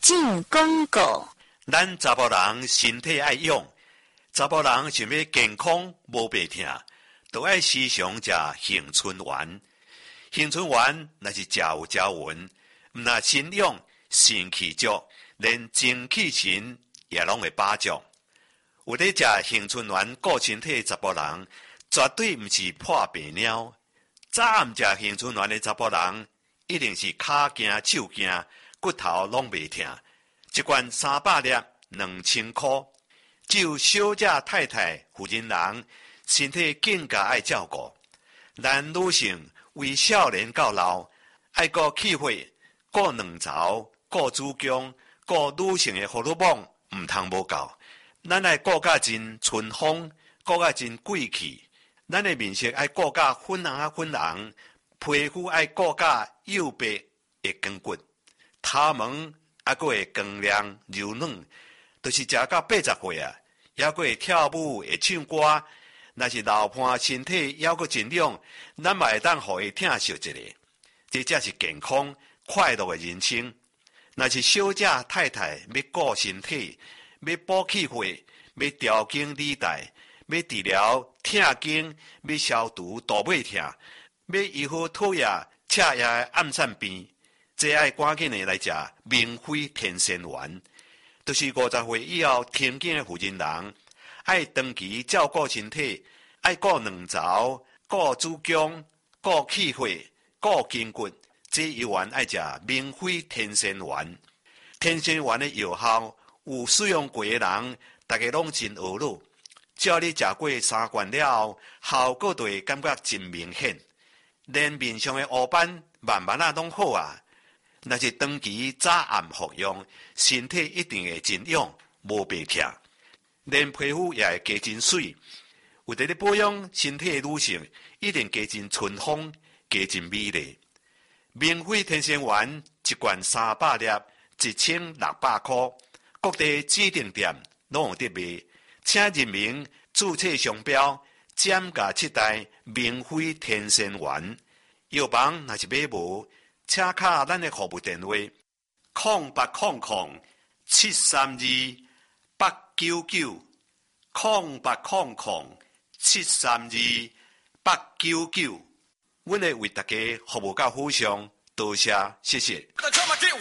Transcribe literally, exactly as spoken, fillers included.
进广告。 咱查甫人身体爱养，查甫人想要健康无白痛，就爱时常食杏春丸。杏春丸若是食有食匀，毋但身养肾气足，连精气神也拢会把足。有咧食杏春丸顾身体的查甫人，绝对毋是破病鸟。早毋食杏春丸的查甫人，一定是骹惊手惊，骨头拢袂痛。一罐三百粒，两千块。只有小姐太太、妇人人，身体更加爱照顾。咱女性为少年到老，爱顾气血、顾卵巢、顾子宫、顾女性的荷尔蒙，毋通无够。咱爱顾甲真春风，顾甲真贵气。咱的面色爱顾甲粉红啊粉红，皮肤爱顾甲幼白会光骨，头毛还佫会光亮柔软。就是食到八十岁啊，还佫会跳舞会唱歌。若是老伴身体还佫真亮，咱嘛会当互伊疼惜一下。这才是健康快乐的人生。若是小姐太太要顾身体，要补气血，要调经理带，要治疗痛经，要消除大尾痛，要医好讨厌赤夜的暗散病，这爱赶紧的来食明辉天仙丸。就是五十岁以后停经的妇人人，爱长期照顾身体，爱顾卵巢、顾子宫、顾气血、顾筋骨，这一丸爱食明辉天仙丸。天仙丸的药效，有使用过的人，大家拢真学乐。只要你食过三罐了后，效果就会感觉真明显，连面上的黑斑慢慢啊拢好啊。若是长期早暗服用，身体一定会真养，无白痛，连皮肤也会加真水。有伫咧保养身体的女性，一定加真春风，加真美丽。明辉天仙丸一罐三百粒，一千六百块，各地指定店拢有得卖。请认明注册商标，减价七代明辉天仙丸。药房若是买无，请卡咱的服务电话：空八空空七三二八九九，空八空空七三二八九九。阮会为大家服务到府上，多谢谢谢。